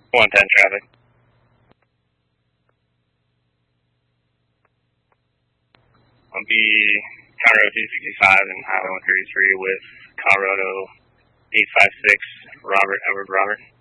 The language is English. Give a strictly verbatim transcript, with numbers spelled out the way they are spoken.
one ten traffic. I'll be County Road two sixty-five and Highway one thirty-three with Colorado eight five six, Robert, Edward, Robert.